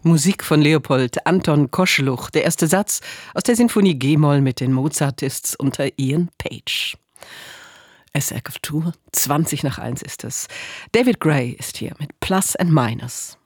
Musik von Leopold Anton Koschluch, der erste Satz aus der Sinfonie G-Moll mit den Mozartists unter Ian Page. SRF Tour, 20 nach 1 ist es. David Gray ist hier mit Plus and Minus.